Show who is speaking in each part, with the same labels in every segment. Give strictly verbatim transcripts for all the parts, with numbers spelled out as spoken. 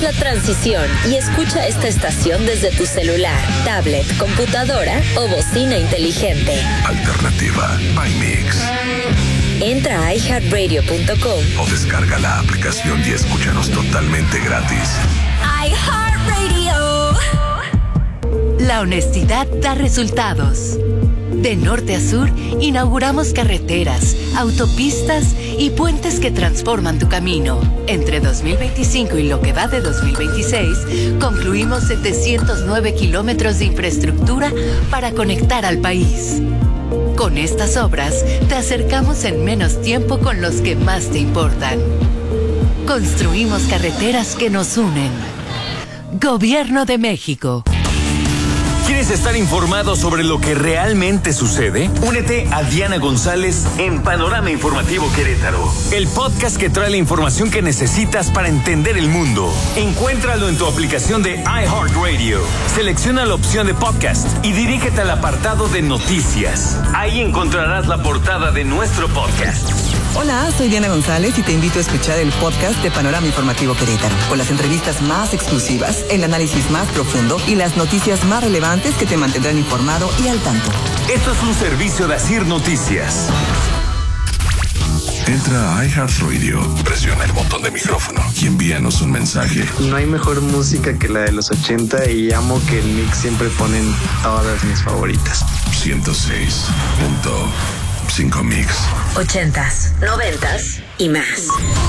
Speaker 1: la transición y escucha esta estación desde tu celular, tablet, computadora o bocina inteligente.
Speaker 2: Alternativa by Mix.
Speaker 1: Entra a i heart radio punto com
Speaker 2: o descarga la aplicación y escúchanos totalmente gratis.
Speaker 1: iHeartRadio.
Speaker 3: La honestidad da resultados. De norte a sur, inauguramos carreteras, autopistas y puentes que transforman tu camino. Entre dos mil veinticinco y lo que va de dos mil veintiséis, concluimos setecientos nueve kilómetros de infraestructura para conectar al país. Con estas obras, te acercamos en menos tiempo con los que más te importan. Construimos carreteras que nos unen. Gobierno de México.
Speaker 4: ¿Quieres estar informado sobre lo que realmente sucede? Únete a Diana González en Panorama Informativo Querétaro, el podcast que trae la información que necesitas para entender el mundo. Encuéntralo en tu aplicación de iHeartRadio. Selecciona la opción de podcast y dirígete al apartado de noticias. Ahí encontrarás la portada de nuestro podcast.
Speaker 5: Hola, soy Diana González y te invito a escuchar el podcast de Panorama Informativo Querétaro, con las entrevistas más exclusivas, el análisis más profundo y las noticias más relevantes que te mantendrán informado y al tanto.
Speaker 4: Esto es un servicio de Asir Noticias.
Speaker 2: Entra a iHeartRadio, presiona el botón de micrófono y envíanos un mensaje.
Speaker 6: No hay mejor música que la de los ochenta y amo que el mix siempre ponen todas mis favoritas.
Speaker 2: ciento seis punto cinco Mix.
Speaker 1: Ochentas, noventas y más.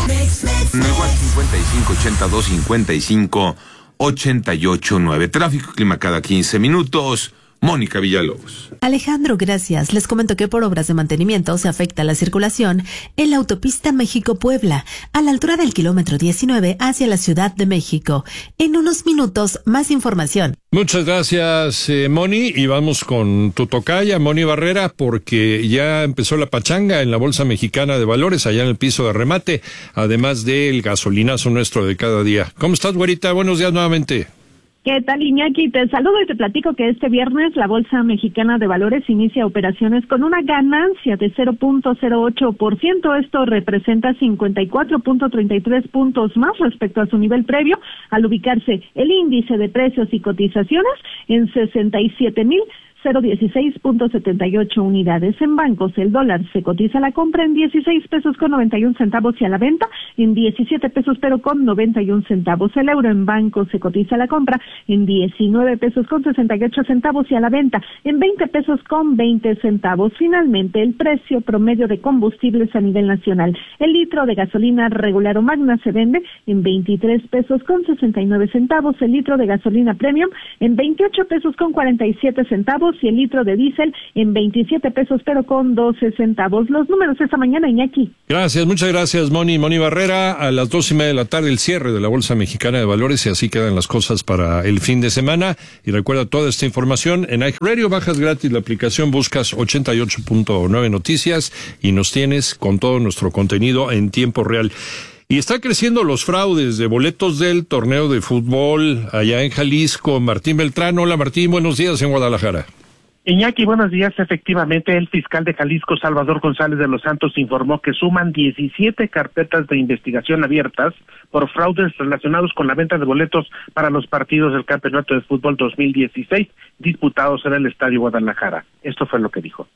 Speaker 7: nueve cincuenta y cinco, ochenta y dos, cincuenta y cinco, ochenta y ocho, nueve. Tráfico, clima cada quince minutos. Mónica Villalobos.
Speaker 8: Alejandro, gracias. Les comento que por obras de mantenimiento se afecta la circulación en la autopista México-Puebla, a la altura del kilómetro diecinueve hacia la Ciudad de México. En unos minutos, más información.
Speaker 9: Muchas gracias, eh, Moni, y vamos con tu tocaya, Moni Barrera, porque ya empezó la pachanga en la Bolsa Mexicana de Valores, allá en el piso de remate, además del gasolinazo nuestro de cada día. ¿Cómo estás, güerita? Buenos días nuevamente.
Speaker 10: ¿Qué tal, Iñaki? Te saludo y te platico que este viernes la Bolsa Mexicana de Valores inicia operaciones con una ganancia de cero punto cero ocho por ciento. Esto representa cincuenta y cuatro punto treinta y tres puntos más respecto a su nivel previo, al ubicarse el índice de precios y cotizaciones en sesenta y siete mil dieciséis punto setenta y ocho unidades. En bancos, el dólar se cotiza a la compra en dieciséis pesos con noventa y un centavos y a la venta en diecisiete pesos pero con noventa y un centavos. El euro en bancos se cotiza a la compra en diecinueve pesos con sesenta y ocho centavos y a la venta en veinte pesos con veinte centavos. Finalmente, el precio promedio de combustibles a nivel nacional. El litro de gasolina regular o magna se vende en veintitrés pesos con sesenta y nueve centavos. El litro de gasolina premium en veintiocho pesos con cuarenta y siete centavos. Y el litro de diésel en veintisiete pesos pero con doce centavos. Los números esta mañana, Iñaki.
Speaker 9: Gracias, muchas gracias, Moni. Moni Barrera, a las dos y media de la tarde el cierre de la Bolsa Mexicana de Valores y así quedan las cosas para el fin de semana. Y recuerda toda esta información en iHeartRadio, bajas gratis la aplicación, buscas ochenta y ocho punto nueve Noticias y nos tienes con todo nuestro contenido en tiempo real. Y está creciendo los fraudes de boletos del torneo de fútbol allá en Jalisco. Martín Beltrán, hola Martín, buenos días en Guadalajara.
Speaker 11: Iñaki, buenos días. Efectivamente, el fiscal de Jalisco, Salvador González de los Santos, informó que suman diecisiete carpetas de investigación abiertas por fraudes relacionados con la venta de boletos para los partidos del Campeonato de Fútbol dos mil dieciséis disputados en el Estadio Guadalajara. Esto fue lo que dijo.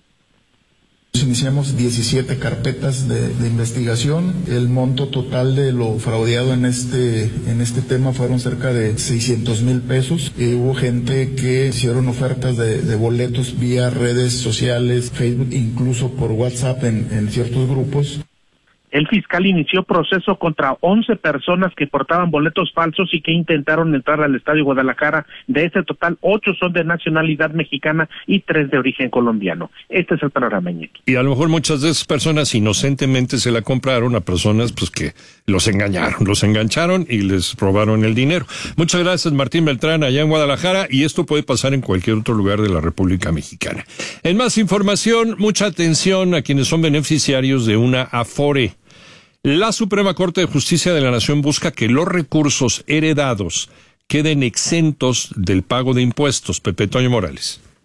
Speaker 12: Iniciamos diecisiete carpetas de, de investigación. El monto total de lo fraudeado en este en este tema fueron cerca de seiscientos mil pesos. Eh, hubo gente que hicieron ofertas de, de boletos vía redes sociales, Facebook, incluso por WhatsApp en, en ciertos grupos.
Speaker 11: El fiscal inició proceso contra once personas que portaban boletos falsos y que intentaron entrar al Estadio Guadalajara. De ese total, ocho son de nacionalidad mexicana y tres de origen colombiano. Este es el panorama, Iñaki.
Speaker 9: Y a lo mejor muchas de esas personas inocentemente se la compraron a personas pues que los engañaron, los engancharon y les robaron el dinero. Muchas gracias, Martín Beltrán, allá en Guadalajara, y esto puede pasar en cualquier otro lugar de la República Mexicana. En más información, mucha atención a quienes son beneficiarios de una Afore. La Suprema Corte de Justicia de la Nación busca que los recursos heredados queden exentos del pago de impuestos. Pepe Toño Morales.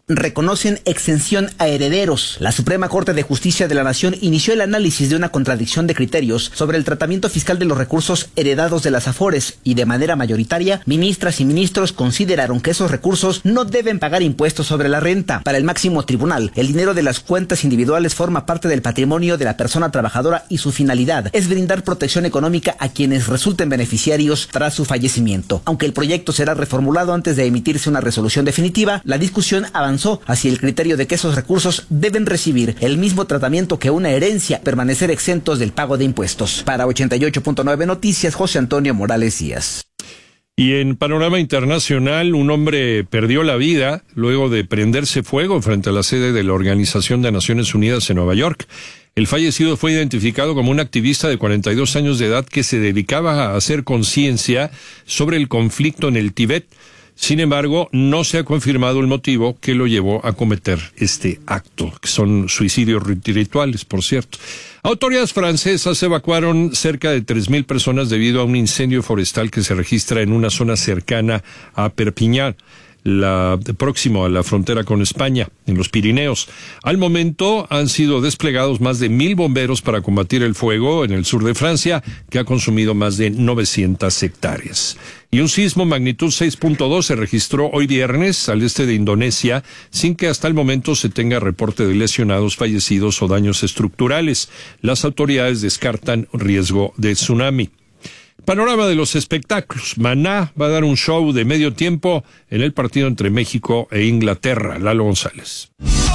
Speaker 13: reconocen exención a herederos. La Suprema Corte de Justicia de la Nación inició el análisis de una contradicción de criterios sobre el tratamiento fiscal de los recursos heredados de las Afores y de manera mayoritaria, ministras y ministros consideraron que esos recursos no deben pagar impuestos sobre la renta. Para el máximo tribunal, el dinero de las cuentas individuales forma parte del patrimonio de la persona trabajadora y su finalidad es brindar protección económica a quienes resulten beneficiarios tras su fallecimiento. Aunque el proyecto será reformulado antes de emitirse una resolución definitiva, la discusión avanzó hacia el criterio de que esos recursos deben recibir el mismo tratamiento que una herencia, permanecer exentos del pago de impuestos. Para ochenta y ocho punto nueve Noticias, José Antonio Morales Díaz.
Speaker 9: Y en panorama internacional, un hombre perdió la vida luego de prenderse fuego frente a la sede de la Organización de Naciones Unidas en Nueva York. El fallecido fue identificado como un activista de cuarenta y dos años de edad que se dedicaba a hacer conciencia sobre el conflicto en el Tíbet. Sin embargo, no se ha confirmado el motivo que lo llevó a cometer este acto, que son suicidios rituales, por cierto. Autoridades francesas evacuaron cerca de tres mil personas debido a un incendio forestal que se registra en una zona cercana a Perpiñán, la, próximo a la frontera con España, en los Pirineos. Al momento han sido desplegados más de mil bomberos para combatir el fuego en el sur de Francia, que ha consumido más de novecientas hectáreas. Y un sismo magnitud seis punto dos se registró hoy viernes al este de Indonesia, sin que hasta el momento se tenga reporte de lesionados, fallecidos o daños estructurales. Las autoridades descartan riesgo de tsunami. Panorama de los espectáculos. Maná va a dar un show de medio tiempo en el partido entre México e Inglaterra. Lalo González.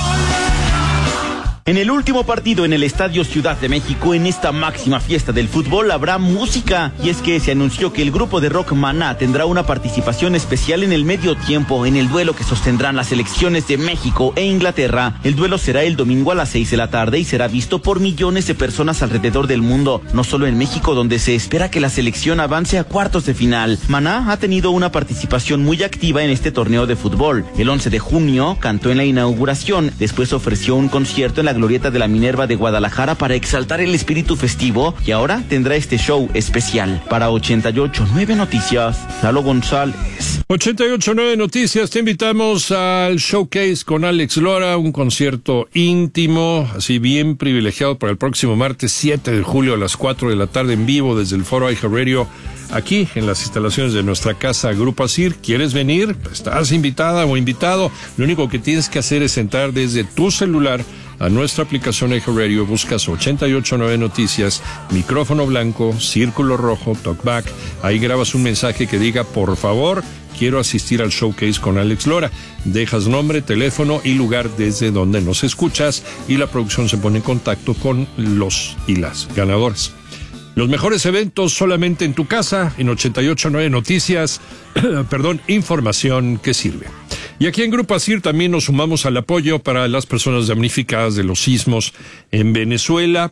Speaker 14: En el último partido en el Estadio Ciudad de México, en esta máxima fiesta del fútbol, habrá música. Y es que se anunció que el grupo de rock Maná tendrá una participación especial en el medio tiempo, en el duelo que sostendrán las selecciones de México e Inglaterra. El duelo será el domingo a las seis de la tarde y será visto por millones de personas alrededor del mundo, no solo en México, donde se espera que la selección avance a cuartos de final. Maná ha tenido una participación muy activa en este torneo de fútbol. El once de junio cantó en la inauguración, después ofreció un concierto en la Glorieta de la Minerva de Guadalajara para exaltar el espíritu festivo y ahora tendrá este show especial. Para ochenta y ocho punto nueve Noticias, Lalo González.
Speaker 9: ochenta y ocho punto nueve Noticias, te invitamos al Showcase con Alex Lora, un concierto íntimo, así bien privilegiado para el próximo martes siete de julio a las cuatro de la tarde en vivo desde el Foro iHeartRadio, aquí en las instalaciones de nuestra casa Grupo Asir. ¿Quieres venir? Estás invitada o invitado. Lo único que tienes que hacer es entrar desde tu celular a nuestra aplicación iHeartRadio, buscas ochenta y ocho punto nueve Noticias, micrófono blanco, círculo rojo, talkback, ahí grabas un mensaje que diga, por favor, quiero asistir al Showcase con Alex Lora. Dejas nombre, teléfono y lugar desde donde nos escuchas y la producción se pone en contacto con los y las ganadoras. Los mejores eventos solamente en tu casa, en ochenta y ocho punto nueve Noticias, perdón, información que sirve. Y aquí en Grupo Asir también nos sumamos al apoyo para las personas damnificadas de los sismos en Venezuela.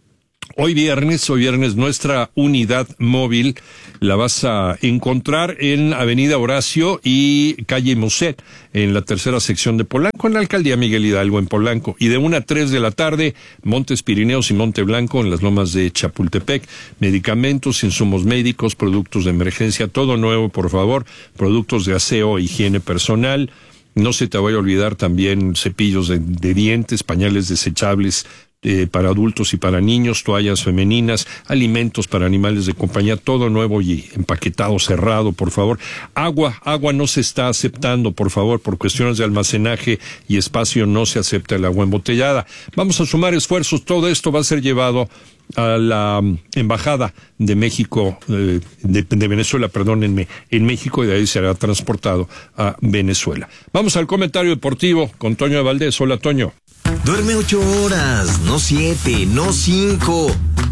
Speaker 9: Hoy viernes, hoy viernes nuestra unidad móvil la vas a encontrar en Avenida Horacio y Calle Muset, en la tercera sección de Polanco, en la Alcaldía Miguel Hidalgo en Polanco. Y de una a tres de la tarde, Montes Pirineos y Monte Blanco en las lomas de Chapultepec. Medicamentos, insumos médicos, productos de emergencia, todo nuevo, por favor. Productos de aseo e higiene personal. No se te vaya a olvidar también cepillos de, de dientes, pañales desechables, Eh, para adultos y para niños, toallas femeninas, alimentos para animales de compañía, todo nuevo y empaquetado, cerrado, por favor. Agua, agua no se está aceptando, por favor, por cuestiones de almacenaje y espacio no se acepta el agua embotellada. Vamos a sumar esfuerzos, todo esto va a ser llevado a la Embajada de México, eh, de, de Venezuela, perdónenme, en México, y de ahí será transportado a Venezuela. Vamos al comentario deportivo con Toño de Valdés. Hola, Toño.
Speaker 15: Duerme ocho horas, no siete, no cinco,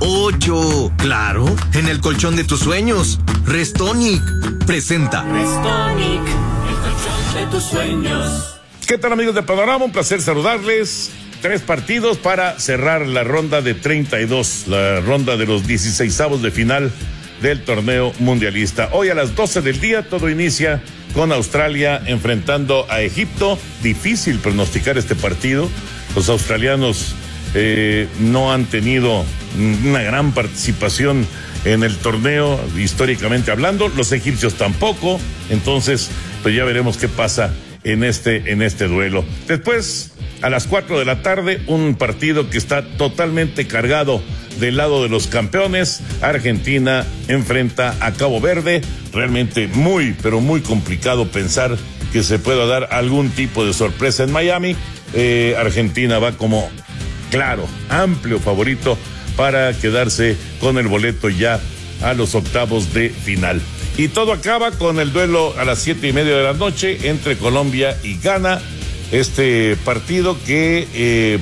Speaker 15: ocho. Claro, en el colchón de tus sueños. Restonic presenta.
Speaker 16: Restonic, el colchón de tus sueños.
Speaker 17: ¿Qué tal, amigos de Panorama? Un placer saludarles. Tres partidos para cerrar la ronda de treinta y dos, la ronda de los dieciseisavos de final del torneo mundialista. Hoy a las doce del día todo inicia con Australia enfrentando a Egipto. Difícil pronosticar este partido. Los australianos eh, no han tenido una gran participación en el torneo, históricamente hablando. Los egipcios tampoco. Entonces, pues ya veremos qué pasa en este, en este duelo. Después, a las cuatro de la tarde, un partido que está totalmente cargado del lado de los campeones. Argentina enfrenta a Cabo Verde. Realmente muy, pero muy complicado pensar que se pueda dar algún tipo de sorpresa en Miami. Eh, Argentina va como, claro, amplio favorito para quedarse con el boleto ya a los octavos de final. Y todo acaba con el duelo a las siete y media de la noche entre Colombia y Ghana. Este partido que eh,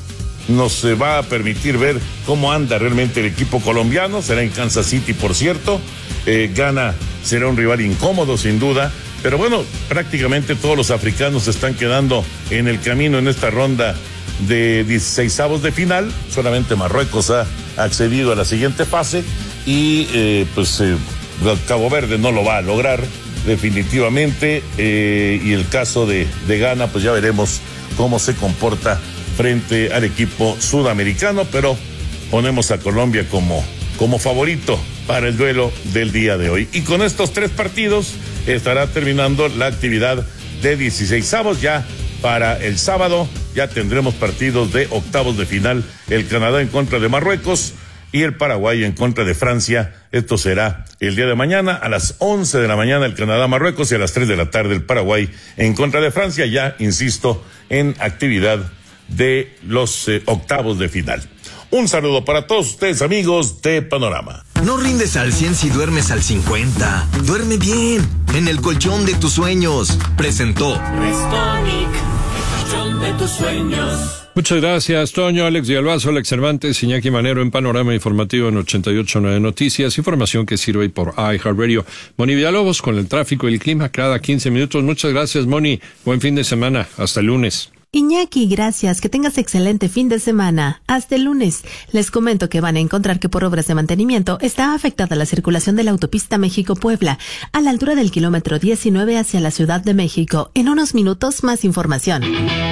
Speaker 17: nos va a permitir ver cómo anda realmente el equipo colombiano. Será en Kansas City, por cierto. Eh, Ghana será un rival incómodo, sin duda. Pero bueno, prácticamente todos los africanos se están quedando en el camino en esta ronda de dieciseisavos de final. Solamente Marruecos ha accedido a la siguiente fase y eh, pues eh, Cabo Verde no lo va a lograr definitivamente, eh, y el caso de, de Ghana, pues ya veremos cómo se comporta frente al equipo sudamericano, pero ponemos a Colombia como, como favorito para el duelo del día de hoy. Y con estos tres partidos estará terminando la actividad de dieciseisavos. Ya para el sábado ya tendremos partidos de octavos de final, el Canadá en contra de Marruecos y el Paraguay en contra de Francia. Esto será el día de mañana a las once de la mañana el Canadá-Marruecos y a las tres de la tarde el Paraguay en contra de Francia, ya, insisto, en actividad de los eh, octavos de final. Un saludo para todos ustedes, amigos de Panorama.
Speaker 15: No rindes al cien si duermes al cincuenta. Duerme bien, en el colchón de tus sueños. Presentó
Speaker 16: Restonic, el colchón de tus sueños.
Speaker 9: Muchas gracias, Toño, Alex Villalbazo, Alex Cervantes, Iñaki Manero en Panorama Informativo en ochenta y ocho punto nueve Noticias, información que sirve por iHeartRadio. Moni Villalobos con el tráfico y el clima cada quince minutos. Muchas gracias, Moni. Buen fin de semana. Hasta el lunes.
Speaker 8: Iñaki, gracias. Que tengas excelente fin de semana. Hasta el lunes. Les comento que van a encontrar que por obras de mantenimiento está afectada la circulación de la autopista México-Puebla a la altura del kilómetro diecinueve hacia la Ciudad de México. En unos minutos, más información.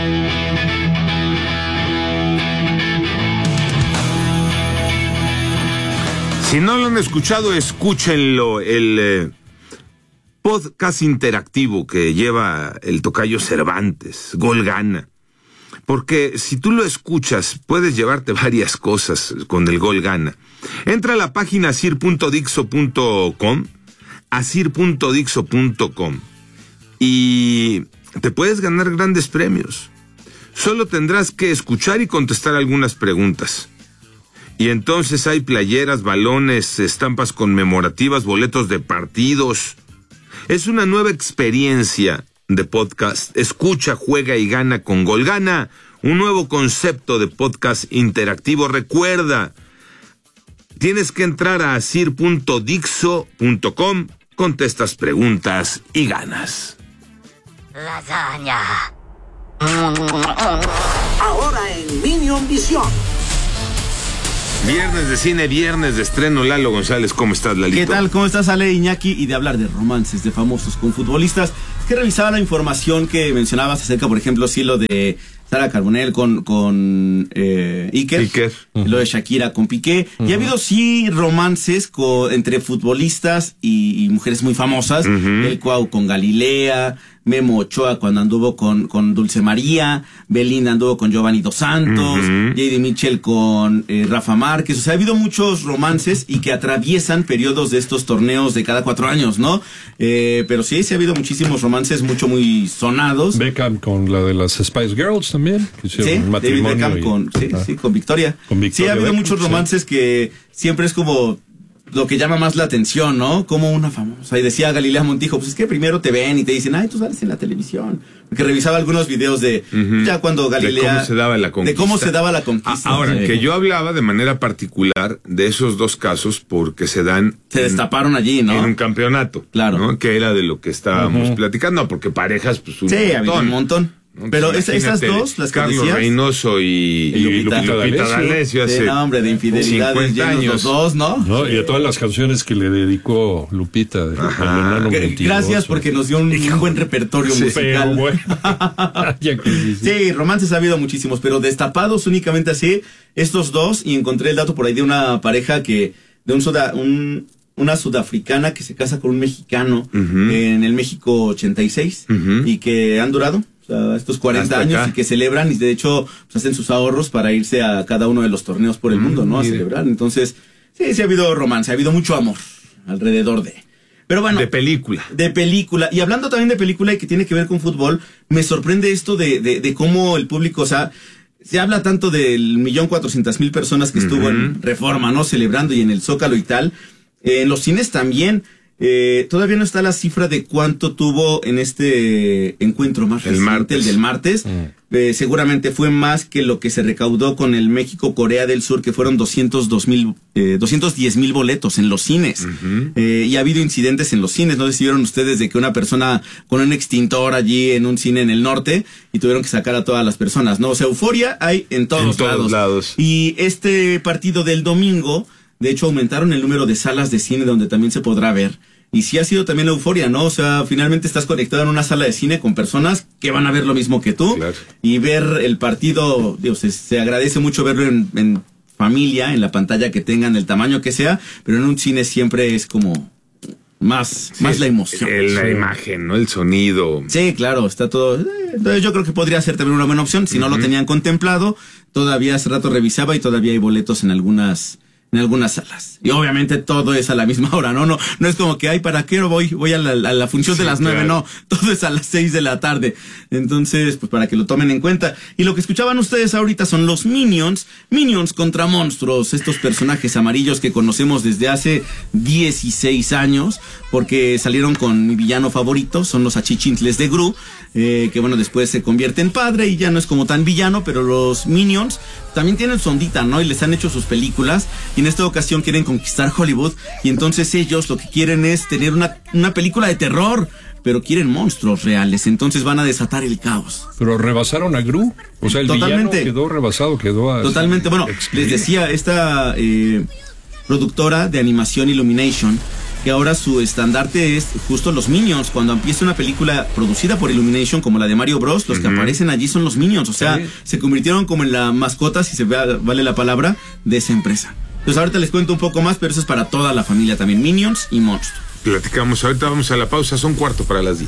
Speaker 7: Si no lo han escuchado, escúchenlo. El eh, podcast interactivo que lleva el tocayo Cervantes, Gol Gana. Porque si tú lo escuchas, puedes llevarte varias cosas con el Gol Gana. Entra a la página asir punto dixo punto com, asir punto dixo punto com, y te puedes ganar grandes premios. Solo tendrás que escuchar y contestar algunas preguntas. Y entonces hay playeras, balones, estampas conmemorativas, boletos de partidos. Es una nueva experiencia de podcast. Escucha, juega y gana con Gol Gana, un nuevo concepto de podcast interactivo. Recuerda, tienes que entrar a asir punto dixo punto com, contestas preguntas y ganas.
Speaker 18: Lasaña. Ahora en Minion Visión.
Speaker 7: Viernes de cine, viernes de estreno. Lalo González, ¿cómo estás, Lalito?
Speaker 19: ¿Qué tal? ¿Cómo estás, Ale, Iñaki? Y de hablar de romances de famosos con futbolistas, es que revisaba la información que mencionabas acerca, por ejemplo, sí, lo de Sara Carbonell con, con eh, Iker, Iker. Uh-huh. Lo de Shakira con Piqué. Uh-huh. Y ha habido, sí, romances con, entre futbolistas y, y mujeres muy famosas. Uh-huh. El Cuau con Galilea, Memo Ochoa cuando anduvo con, con Dulce María, Belinda anduvo con Giovanni Dos Santos, uh-huh. J D Mitchell con eh, Rafa Márquez. O sea, ha habido muchos romances y que atraviesan periodos de estos torneos de cada cuatro años, ¿no? Eh, pero sí, sí ha habido muchísimos romances, mucho muy sonados.
Speaker 9: Beckham con la de las Spice Girls también. Que
Speaker 19: sí, David Beckham y, con, sí, ah, sí, con Victoria. Con Victoria. Sí, ha habido Beckham, muchos romances, sí, que siempre es como lo que llama más la atención, ¿no? Como una famosa. Y decía Galilea Montijo, pues es que primero te ven y te dicen, ay, tú sales en la televisión. Porque revisaba algunos videos de uh-huh. ya cuando Galilea...
Speaker 7: De cómo se daba la conquista.
Speaker 19: De cómo se daba la conquista.
Speaker 7: Ahora, sí, que yo hablaba de manera particular de esos dos casos porque se dan...
Speaker 19: Se destaparon allí, ¿no?
Speaker 7: En un campeonato. Claro. ¿No? Que era de lo que estábamos uh-huh. platicando, porque parejas, pues un
Speaker 19: sí,
Speaker 7: montón.
Speaker 19: Había un montón. Pero es, esas dos, las que
Speaker 7: Carlos
Speaker 19: decías,
Speaker 7: Reynoso y, y Lupita, Lupita, Lupita D'Alessio hace
Speaker 19: de nombre de infidelidades llenos los dos, ¿no?
Speaker 9: ¿no? Y a todas las canciones que le dedicó Lupita de Enano veintidós.
Speaker 19: Gracias, porque nos dio un, un buen repertorio sí, musical. Bueno. Sí, romances ha habido muchísimos, pero destapados únicamente así estos dos. Y encontré el dato por ahí de una pareja que de un soda, un una sudafricana que se casa con un mexicano uh-huh. en el México ochenta y seis uh-huh. y que han durado o sea, estos cuarenta años acá. Y que celebran y de hecho pues, hacen sus ahorros para irse a cada uno de los torneos por el uh-huh. mundo, ¿no? A celebrar. Entonces, sí, sí ha habido romance, ha habido mucho amor alrededor de... Pero bueno,
Speaker 7: de película.
Speaker 19: De película. Y hablando también de película y que tiene que ver con fútbol, me sorprende esto de, de, de cómo el público, o sea, se habla tanto del millón cuatrocientas mil personas que uh-huh. estuvo en Reforma, ¿no? Celebrando y en el Zócalo y tal. Eh, en los cines también. Eh, todavía no está la cifra de cuánto tuvo en este encuentro más
Speaker 7: el
Speaker 19: reciente,
Speaker 7: martes.
Speaker 19: el del martes. Mm. Eh, seguramente fue más que lo que se recaudó con el México-Corea del Sur, que fueron doscientos dos mil, eh, doscientos diez mil boletos en los cines. Uh-huh. Eh, y ha habido incidentes en los cines. No sé si vieron ustedes de que una persona con un extintor allí en un cine en el norte y tuvieron que sacar a todas las personas, ¿no? O sea, euforia hay en todos,
Speaker 7: en todos
Speaker 19: lados.
Speaker 7: lados.
Speaker 19: Y este partido del domingo, de hecho, aumentaron el número de salas de cine donde también se podrá ver. Y sí ha sido también la euforia, ¿no? O sea, finalmente estás conectado en una sala de cine con personas que van a ver lo mismo que tú. Claro. Y ver el partido, digo, se, se agradece mucho verlo en, en familia, en la pantalla que tengan, el tamaño que sea, pero en un cine siempre es como más, sí, más la emoción.
Speaker 7: El, la sí. imagen, ¿no? El sonido.
Speaker 19: Sí, claro, está todo. Entonces yo creo que podría ser también una buena opción. Si uh-huh. no lo tenían contemplado, todavía hace rato revisaba y todavía hay boletos en algunas... en algunas salas. Y obviamente todo es a la misma hora, ¿no? No, no es como que, ay, ¿para qué voy? Voy a la, a la función sí, de las nueve, claro. No. Todo es a las seis de la tarde. Entonces, pues para que lo tomen en cuenta. Y lo que escuchaban ustedes ahorita son los Minions. Minions contra monstruos. Estos personajes amarillos que conocemos desde hace dieciséis años. Porque salieron con mi villano favorito. Son los achichintles de Gru. Eh, que bueno, después se convierte en padre y ya no es como tan villano. Pero los Minions también tienen su ondita, ¿no? Y les han hecho sus películas. Y en esta ocasión quieren conquistar Hollywood. Y entonces ellos lo que quieren es tener una, una película de terror. Pero quieren monstruos reales. Entonces van a desatar el caos.
Speaker 9: Pero rebasaron a Gru. O sea, el Totalmente. villano quedó rebasado, quedó a...
Speaker 19: Totalmente. Bueno, les decía, esta eh, productora de animación Illumination, que ahora su estandarte es justo los Minions. Cuando empieza una película producida por Illumination, como la de Mario Bros, los uh-huh. que aparecen allí son los Minions. O sea, sí. se convirtieron como en la mascota, si se ve, vale la palabra, de esa empresa. Entonces ahorita les cuento un poco más, pero eso es para toda la familia también. Minions y monstruos.
Speaker 7: Platicamos, ahorita vamos a la pausa, son cuarto para las diez.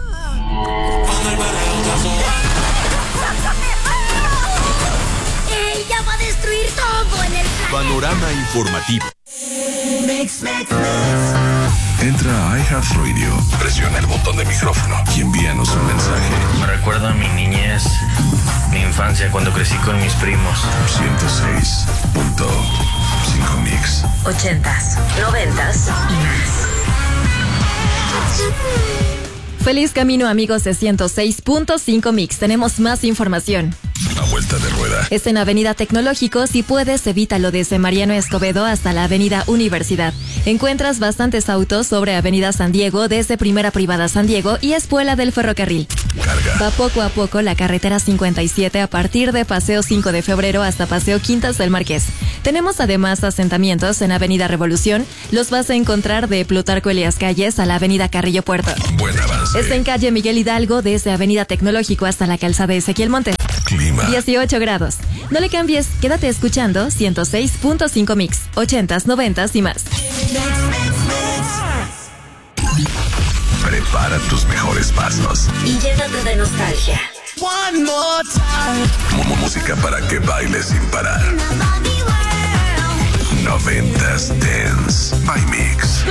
Speaker 18: ¡Ella va a destruir todo en el planeta!
Speaker 15: Panorama informativo.
Speaker 2: Mix, mix, mix. Entra a iHeartRadio, presiona el botón de micrófono y envíanos un mensaje.
Speaker 20: Me recuerda a mi niñez, mi infancia, cuando crecí con mis primos.
Speaker 2: ciento seis punto cinco Mix.
Speaker 1: Ochentas, noventas y más.
Speaker 21: Feliz camino, amigos de ciento seis punto cinco Mix. Tenemos más información.
Speaker 2: A vuelta de rueda.
Speaker 21: Es en Avenida Tecnológico. Si puedes, evítalo desde Mariano Escobedo hasta la Avenida Universidad. Encuentras bastantes autos sobre Avenida San Diego, desde Primera Privada San Diego y Espuela del Ferrocarril.
Speaker 2: Carga.
Speaker 21: Va poco a poco la carretera cincuenta y siete a partir de Paseo cinco de febrero hasta Paseo Quintas del Marqués. Tenemos además asentamientos en Avenida Revolución. Los vas a encontrar de Plutarco Elías Calles a la Avenida Carrillo Puerto.
Speaker 2: Buen avance.
Speaker 21: Está en calle Miguel Hidalgo, desde Avenida Tecnológico hasta la calzada Ezequiel Montes.
Speaker 2: Clima.
Speaker 21: dieciocho grados. No le cambies, quédate escuchando ciento seis punto cinco Mix, ochentas, noventas y más.
Speaker 2: Prepara tus mejores pasos
Speaker 1: y llénate de nostalgia.
Speaker 2: One more time. Como música para que bailes sin parar. Noventas Dance by Mix.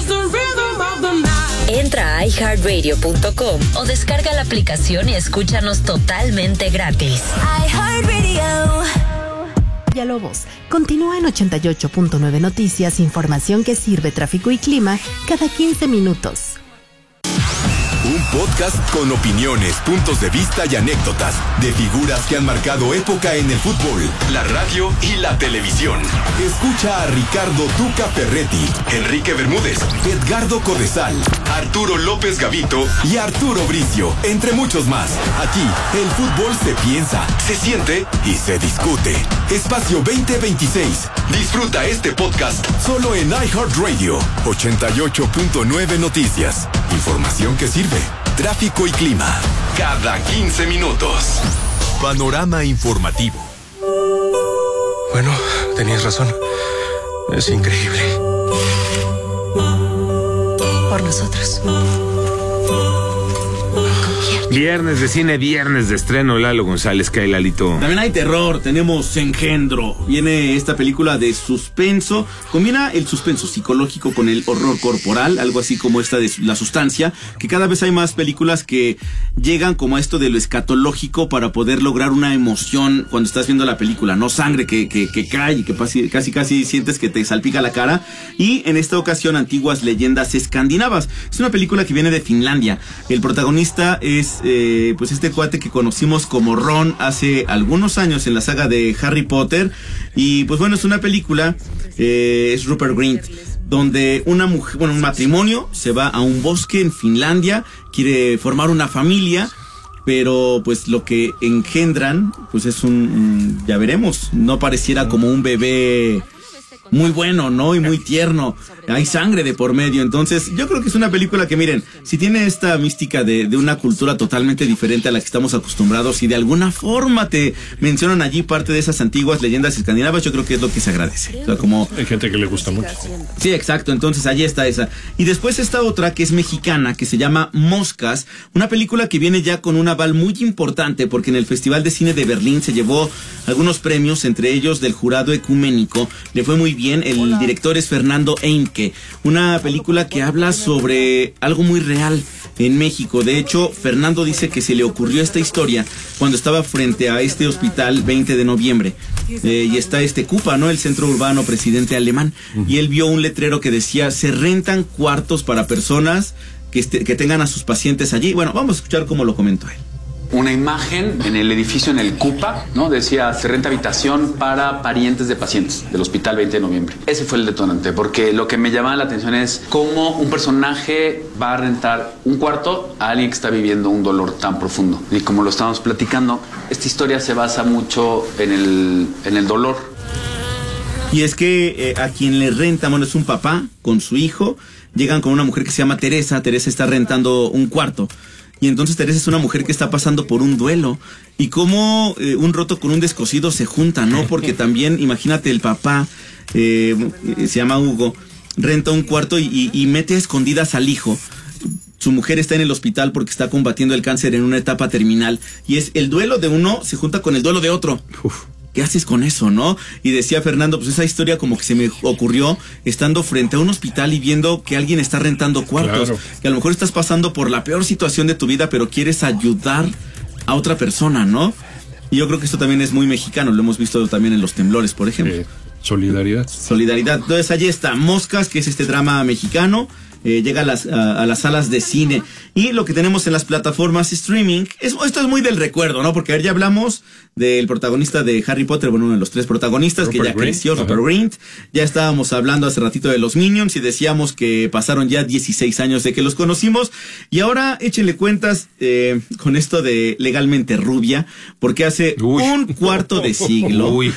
Speaker 1: Entra a i heart radio punto com o descarga la aplicación y escúchanos totalmente gratis.
Speaker 8: iHeartRadio. Villalobos continúa en ochenta y ocho punto nueve Noticias, información que sirve tráfico y clima cada quince minutos.
Speaker 15: Un podcast con opiniones, puntos de vista y anécdotas de figuras que han marcado época en el fútbol, la radio y la televisión. Escucha a Ricardo Tuca Ferretti, Enrique Bermúdez, Edgardo Codesal, Arturo López Gavito y Arturo Bricio, entre muchos más. Aquí, el fútbol se piensa, se siente y se discute. Espacio veinte veintiséis. Disfruta este podcast solo en iHeartRadio. ochenta y ocho punto nueve Noticias. Información que sirve. Tráfico y clima. Cada quince minutos. Panorama informativo.
Speaker 22: Bueno, tenías razón. Es increíble.
Speaker 1: por nosotros.
Speaker 7: Viernes de cine, viernes de estreno, Lalo González, ¿qué hay, Lalito?
Speaker 19: También hay terror, tenemos Engendro. Viene esta película de suspenso, combina el suspenso psicológico con el horror corporal, algo así como esta de La Sustancia, que cada vez hay más películas que llegan como a esto de lo escatológico para poder lograr una emoción cuando estás viendo la película, no sangre que, que, que cae y que casi, casi casi sientes que te salpica la cara. Y en esta ocasión, Antiguas Leyendas Escandinavas. Es una película que viene de Finlandia. El protagonista es Eh, pues este cuate que conocimos como Ron hace algunos años en la saga de Harry Potter. Y pues bueno, es una película, eh, es Rupert Grint, donde una mujer, bueno, un matrimonio se va a un bosque en Finlandia, quiere formar una familia, pero pues lo que engendran pues es un, un ya veremos, no pareciera como un bebé muy bueno, ¿no? Y muy tierno. Hay sangre de por medio. Entonces, yo creo que es una película que, miren, si tiene esta mística de, de una cultura totalmente diferente a la que estamos acostumbrados y de alguna forma te mencionan allí parte de esas antiguas leyendas escandinavas, yo creo que es lo que se agradece. O sea, como...
Speaker 9: Hay gente que le gusta mucho.
Speaker 19: Sí, exacto. Entonces, allí está esa. Y después esta otra que es mexicana, que se llama Moscas, una película que viene ya con un aval muy importante, porque en el Festival de Cine de Berlín se llevó algunos premios, entre ellos del jurado ecuménico. Le fue muy bien. El director es Fernando Einke, una película que habla sobre algo muy real en México. De hecho, Fernando dice que se le ocurrió esta historia cuando estaba frente a este hospital veinte de noviembre, eh, y está este CUPA, ¿no? El Centro Urbano Presidente Alemán, y él vio un letrero que decía: se rentan cuartos para personas que, este, que tengan a sus pacientes allí. Bueno, vamos a escuchar cómo lo comentó él.
Speaker 3: Una imagen en el edificio, en el CUPA, ¿no? Decía: se renta habitación para parientes de pacientes del Hospital veinte de noviembre. Ese fue el detonante, porque lo que me llamaba la atención es cómo un personaje va a rentar un cuarto a alguien que está viviendo un dolor tan profundo. Y como lo estábamos platicando, esta historia se basa mucho en el, en el dolor.
Speaker 19: Y es que eh, a quien le renta, bueno, es un papá con su hijo. Llegan con una mujer que se llama Teresa. Teresa está rentando un cuarto. Y entonces Teresa es una mujer que está pasando por un duelo. Y cómo eh, un roto con un descosido se juntan, ¿no? Porque también, imagínate, el papá, eh, se llama Hugo, renta un cuarto y, y mete a escondidas al hijo. Su mujer está en el hospital porque está combatiendo el cáncer en una etapa terminal. Y es el duelo de uno se junta con el duelo de otro. Uf. ¿Qué haces con eso, no? Y decía Fernando, pues esa historia como que se me ocurrió estando frente a un hospital y viendo que alguien está rentando cuartos. Claro. Que a lo mejor estás pasando por la peor situación de tu vida, pero quieres ayudar a otra persona, ¿no? Y yo creo que esto también es muy mexicano, lo hemos visto también en los temblores, por ejemplo.
Speaker 9: Eh, solidaridad.
Speaker 19: Solidaridad. Entonces allí está Moscas, que es este drama mexicano. Eh, llega a las, a, a las salas de cine. Y lo que tenemos en las plataformas streaming, es, esto es muy del recuerdo, ¿no? Porque ayer ya hablamos del protagonista de Harry Potter, bueno, uno de los tres protagonistas, Rupert que ya Grint. creció, Rupert Grint. Ya estábamos hablando hace ratito de los Minions y decíamos que pasaron ya dieciséis años de que los conocimos. Y ahora échenle cuentas eh, con esto de Legalmente Rubia, porque hace Uy. un cuarto de siglo, Uy.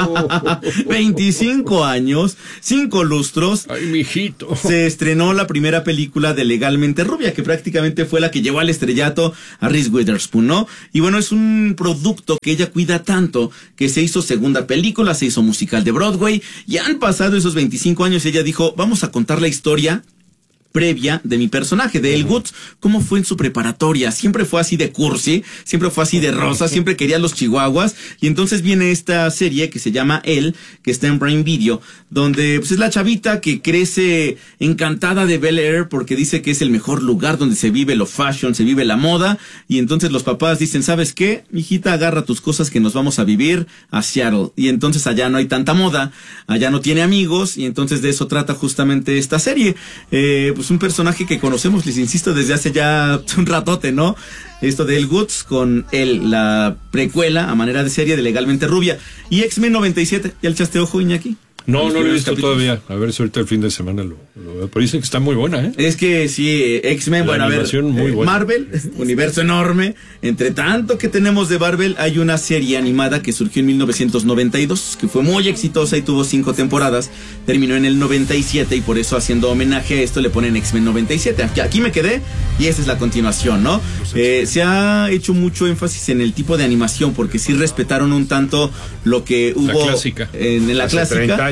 Speaker 19: veinticinco años, cinco lustros,
Speaker 9: Ay, mijito.
Speaker 19: se estrenó la primera primera película de Legalmente Rubia, que prácticamente fue la que llevó al estrellato a Reese Witherspoon, ¿no? Y bueno, es un producto que ella cuida tanto que se hizo segunda película, se hizo musical de Broadway, y han pasado esos veinticinco años y ella dijo, vamos a contar la historia previa de mi personaje, de El Woods, cómo fue en su preparatoria. Siempre fue así de cursi, siempre fue así de rosa, siempre quería los chihuahuas. Y entonces viene esta serie que se llama Elle, que está en Prime Video, donde pues es la chavita que crece encantada de Bel Air porque dice que es el mejor lugar donde se vive lo fashion, se vive la moda. Y entonces los papás dicen, ¿sabes qué? Mijita, agarra tus cosas que nos vamos a vivir a Seattle. Y entonces allá no hay tanta moda, allá no tiene amigos, y entonces de eso trata justamente esta serie. Eh, pues un personaje que conocemos, les insisto, desde hace ya un ratote, ¿no? Esto de El Woods con él, la precuela a manera de serie de Legalmente Rubia. Y X-Men noventa y siete, ¿ya le echaste ojo, Iñaki?
Speaker 9: No, no lo he visto capítulos? todavía. A ver si ahorita el fin de semana lo, lo veo. Pero dicen que está muy buena, ¿eh?
Speaker 19: Es que sí, X-Men, bueno, a ver, muy buena. Marvel, universo enorme. Entre tanto que tenemos de Marvel, hay una serie animada que surgió en mil novecientos noventa y dos, que fue muy exitosa y tuvo cinco temporadas. Terminó en el noventa y siete y por eso, haciendo homenaje a esto, le ponen X-Men noventa y siete. Aquí, aquí me quedé y esta es la continuación, ¿no? Eh, se ha hecho mucho énfasis en el tipo de animación porque sí respetaron un tanto lo que hubo
Speaker 9: la clásica.
Speaker 19: en, en la
Speaker 7: Hace
Speaker 19: clásica.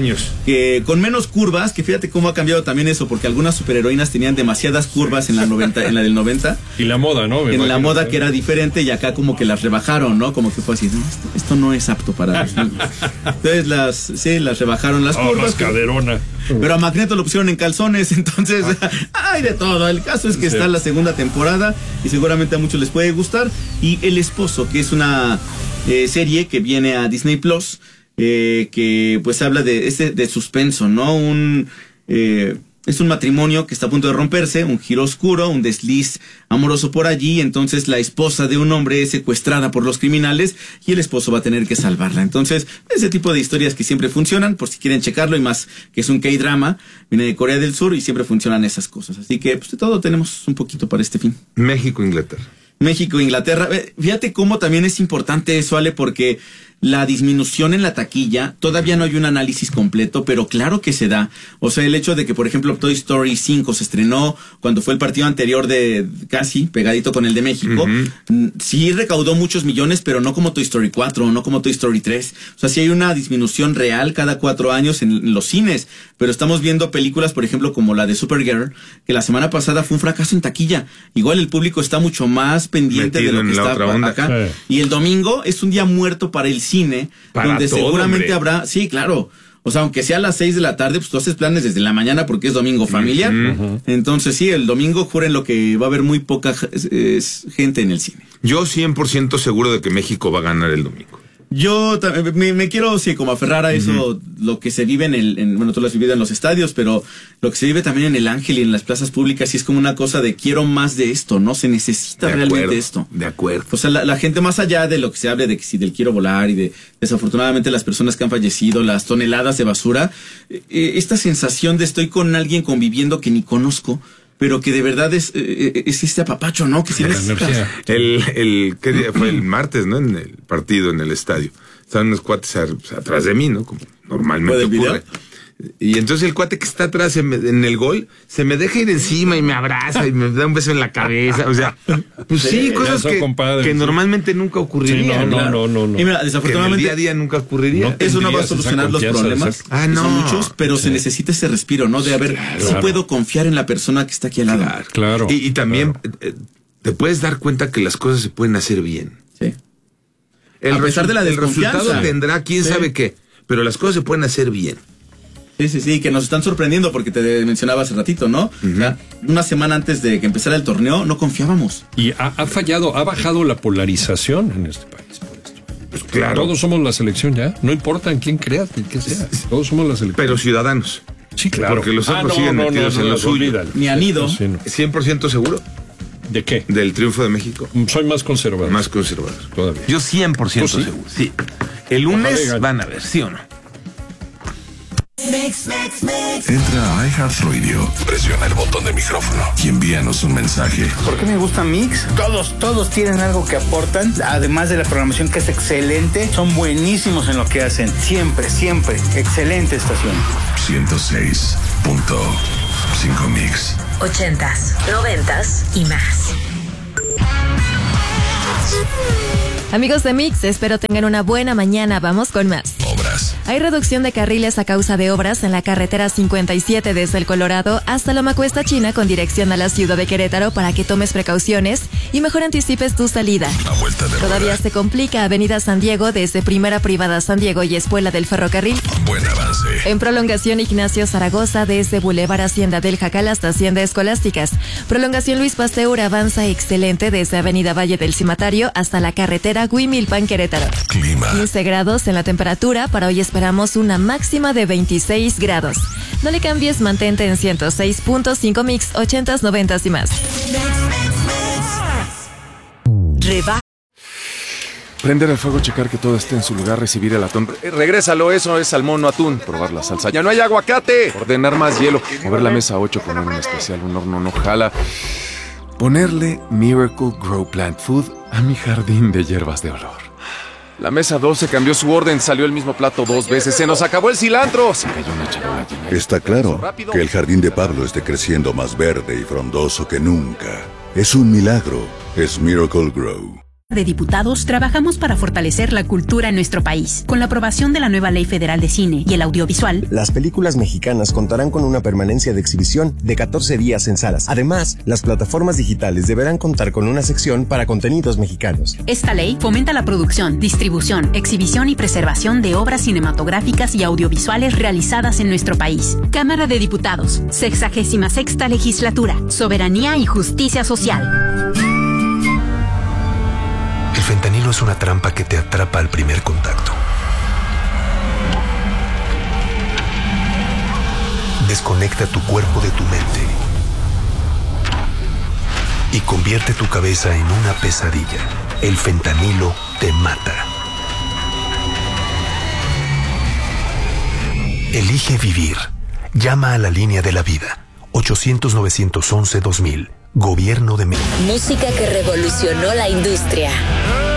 Speaker 7: años.
Speaker 19: Que con menos curvas, que fíjate cómo ha cambiado también eso, porque algunas superheroínas tenían demasiadas curvas en la noventa, en la del noventa.
Speaker 9: Y la moda, ¿no? Me
Speaker 19: en la moda
Speaker 9: ¿no?
Speaker 19: que era diferente, y acá como que las rebajaron, ¿no? Como que fue así, no, esto, esto no es apto para los niños. Entonces las, sí, las rebajaron las
Speaker 9: oh,
Speaker 19: curvas.
Speaker 9: Más caderona.
Speaker 19: Pero a Magneto lo pusieron en calzones, entonces hay de todo. El caso es que sí. Está la segunda temporada y seguramente a muchos les puede gustar. Y El Esposo, que es una eh, serie que viene a Disney Plus, eh, que pues habla de este de suspenso, ¿no? Un eh, es un matrimonio que está a punto de romperse, un giro oscuro, un desliz amoroso por allí. Entonces la esposa de un hombre es secuestrada por los criminales y el esposo va a tener que salvarla. Entonces, ese tipo de historias que siempre funcionan, por si quieren checarlo, y más que es un K-drama, viene de Corea del Sur y siempre funcionan esas cosas. Así que, pues de todo tenemos un poquito para este fin.
Speaker 7: México, Inglaterra.
Speaker 19: México, Inglaterra. Fíjate cómo también es importante eso, Ale, porque la disminución en la taquilla, todavía no hay un análisis completo, pero claro que se da. O sea, el hecho de que, por ejemplo, Toy Story cinco se estrenó cuando fue el partido anterior de casi pegadito con el de México, uh-huh. Sí recaudó muchos millones, pero no como Toy Story cuatro, no como Toy Story tres. O sea, sí hay una disminución real cada cuatro años en, en los cines, pero estamos viendo películas, por ejemplo, como la de Supergirl, que la semana pasada fue un fracaso en taquilla. Igual el público está mucho más pendiente Metido de lo que está acá. Sí. Y el domingo es un día muerto para el cine, para donde todo, seguramente hombre. Habrá, sí, claro, o sea, aunque sea a las seis de la tarde, pues tú haces planes desde la mañana porque es domingo familiar. Uh-huh. Entonces sí, el domingo juren lo que va a haber muy poca es, gente en el cine.
Speaker 7: Yo cien por ciento seguro de que México va a ganar el domingo.
Speaker 19: Yo me, me quiero, sí, como aferrar a eso, uh-huh. Lo que se vive en el, en, bueno, tú lo has vivido en los estadios, pero lo que se vive también en el Ángel y en las plazas públicas, y es como una cosa de quiero más de esto, ¿no? Se necesita de realmente
Speaker 7: acuerdo,
Speaker 19: esto.
Speaker 7: De acuerdo.
Speaker 19: O sea, la, la gente, más allá de lo que se hable de que si del quiero volar y de desafortunadamente las personas que han fallecido, las toneladas de basura, eh, esta sensación de estoy con alguien conviviendo que ni conozco, pero que de verdad es, eh, es este apapacho, ¿no? Que sí necesitas.
Speaker 7: El, el, ¿qué día? Fue el martes, ¿no? En el partido, en el estadio. Estaban unos cuates a, pues, atrás de mí, ¿no? Como normalmente ocurre. Y entonces el cuate que está atrás en, en el gol se me deja ir encima y me abraza y me da un beso en la cabeza. O sea, pues sí, sí cosas que, compadre, que sí. normalmente nunca ocurrirían.
Speaker 9: Sí, no, claro. no, no, no, no.
Speaker 19: Y mira, desafortunadamente,
Speaker 7: que en el día a día nunca ocurriría.
Speaker 19: No eso no va a solucionar los problemas.
Speaker 7: Ah, no.
Speaker 19: Son muchos, pero sí. se necesita ese respiro, ¿no? De a ver, claro. si puedo confiar en la persona que está aquí al lado.
Speaker 7: Claro. claro y, y también claro. eh, te puedes dar cuenta que las cosas se pueden hacer bien.
Speaker 19: Sí.
Speaker 7: El a pesar de la desconfianza. El resultado tendrá quién sí. sabe qué, pero las cosas se pueden hacer bien.
Speaker 19: Sí, sí, sí, que nos están sorprendiendo porque te mencionaba hace ratito, ¿no? Uh-huh. O sea, una semana antes de que empezara el torneo no confiábamos.
Speaker 9: Y ha, ha fallado, ha bajado la polarización en este país por esto.
Speaker 7: Pues claro.
Speaker 9: Todos somos la selección ya, no importa en quién creas, en qué sea. Todos somos la selección.
Speaker 7: Pero ciudadanos.
Speaker 9: Sí, claro.
Speaker 7: Porque los otros
Speaker 9: ah, no,
Speaker 7: siguen
Speaker 9: no,
Speaker 7: metidos
Speaker 9: no, no,
Speaker 7: en
Speaker 9: no,
Speaker 7: lo suyo.
Speaker 19: Ni han ido.
Speaker 9: Sí, no.
Speaker 7: cien por ciento seguro.
Speaker 9: ¿De qué?
Speaker 7: Del triunfo de México.
Speaker 9: Soy más conservador.
Speaker 7: Más conservador.
Speaker 9: Todavía.
Speaker 7: Yo cien por ciento
Speaker 9: sí?
Speaker 7: seguro. Sí. El lunes van a ver, ¿sí o no?
Speaker 2: Mix, mix, mix. Entra a iHeartRadio, presiona el botón de micrófono y envíanos un mensaje.
Speaker 5: ¿Por qué me gusta Mix? Todos, todos tienen algo que aportan, además de la programación que es excelente, son buenísimos en lo que hacen. Siempre, siempre, excelente estación.
Speaker 2: ciento seis punto cinco Mix.
Speaker 1: Ochentas, noventas y más.
Speaker 21: Amigos de Mix, espero tengan una buena mañana. Vamos con más.
Speaker 2: Obras.
Speaker 21: Hay reducción de carriles a causa de obras en la carretera cincuenta y siete desde el Colorado hasta Loma Cuesta China con dirección a la ciudad de Querétaro para que tomes precauciones y mejor anticipes tu salida.
Speaker 2: A vuelta de
Speaker 21: Todavía
Speaker 2: rueda.
Speaker 21: se complica Avenida San Diego desde Primera Privada San Diego y Espuela del Ferrocarril.
Speaker 2: Buen avance.
Speaker 21: En prolongación Ignacio Zaragoza desde Boulevard Hacienda del Jacal hasta Hacienda Escolásticas. Prolongación Luis Pasteur avanza excelente desde Avenida Valle del Cimatario hasta la carretera Huimilpan Querétaro.
Speaker 2: Clima.
Speaker 21: quince grados en la temperatura. Para hoy esperamos una máxima de veintiséis grados. No le cambies, mantente en ciento seis punto cinco Mix, ochentas, noventas y más.
Speaker 22: Reba. Prender el fuego, checar que todo esté en su lugar, recibir el atún. Eh, regrésalo, eso es salmón, no atún. Probar la salsa. ¡Ya no hay aguacate! Ordenar más hielo. Mover la mesa a ocho, poner un especial, un horno no jala. Ponerle Miracle Grow Plant Food a mi jardín de hierbas de olor. La mesa doce cambió su orden, salió el mismo plato dos veces. ¡Se nos acabó el cilantro! Se cayó una charola llena.
Speaker 23: Está claro que el jardín de Pablo esté creciendo más verde y frondoso que nunca. Es un milagro. Es Miracle Grow.
Speaker 4: de Diputados trabajamos para fortalecer la cultura en nuestro país. Con la aprobación de la nueva Ley Federal de Cine y el Audiovisual,
Speaker 6: las películas mexicanas contarán con una permanencia de exhibición de catorce días en salas. Además, las plataformas digitales deberán contar con una sección para contenidos mexicanos.
Speaker 4: Esta ley fomenta la producción, distribución, exhibición y preservación de obras cinematográficas y audiovisuales realizadas en nuestro país. Cámara de Diputados, sexagésima sexta legislatura, soberanía y justicia social.
Speaker 10: El fentanilo es una trampa que te atrapa al primer contacto. Desconecta tu cuerpo de tu mente y convierte tu cabeza en una pesadilla. El fentanilo te mata. Elige vivir. Llama a la línea de la vida. ochocientos, novecientos once, dos mil. Gobierno de México.
Speaker 1: Música que revolucionó la industria.